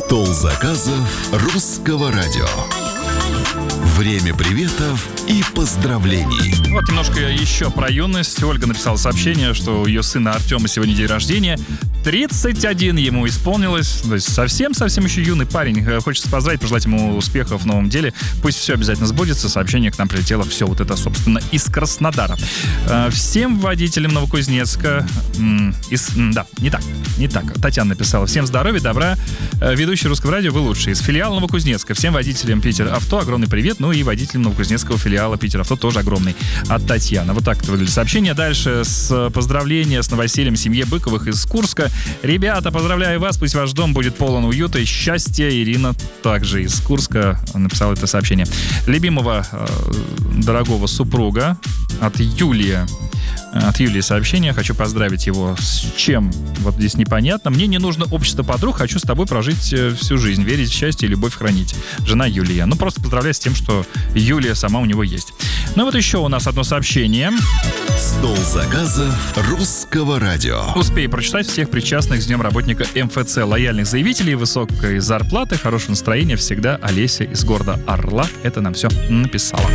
Стол заказов русского радио. Время приветов и поздравлений. Вот немножко еще про юность. Ольга написала сообщение, что у ее сына Артема сегодня день рождения. 31 ему исполнилось. То есть совсем еще юный парень. Хочется поздравить, пожелать ему успехов в новом деле. Пусть все обязательно сбудется. Сообщение к нам прилетело все вот это, собственно, из Краснодара. Всем водителям Новокузнецка... Не так. Татьяна написала. Всем здоровья, добра. Ведущий Русского радио, вы лучшие. Из филиала Новокузнецка. Всем водителям Питер Авто огромный привет. Ну и водителям Новокузнецкого филиала Питер Авто тоже огромный. От Татьяны. Вот так это выглядит сообщение. Дальше с поздравления с новосельем семье Быковых из Курска. Ребята, поздравляю вас. Пусть ваш дом будет полон уюта и счастья. Ирина также из Курска написала это сообщение. Любимого дорогого супруга от Юлии. От Юлии сообщение. Хочу поздравить его с чем? Вот здесь непонятно. Мне не нужно общество подруг. Хочу с тобой прожить всю жизнь. Верить в счастье и любовь хранить. Жена Юлия. Ну, просто поздравляю с тем, что Юлия сама у него есть. Ну, вот еще у нас одно сообщение. Стол заказов русского радио. Успею прочитать всех причастных с Днем работника МФЦ. Лояльных заявителей, высокой зарплаты, хорошего настроения. Всегда Олеся из города Орла. Это нам все написала.